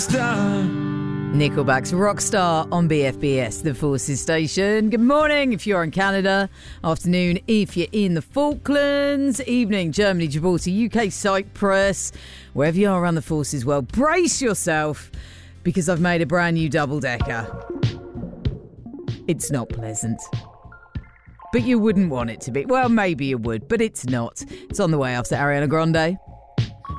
Rockstar. Nickelback's Rockstar on BFBS, the Forces station. Good morning if you're in Canada. Afternoon if you're in the Falklands. Evening, Germany, Gibraltar, UK, Cyprus. Wherever you are around the Forces world, brace yourself because I've made a brand new double-decker. It's not pleasant. But you wouldn't want it to be. Well, maybe you would, but it's not. It's on the way after Ariana Grande.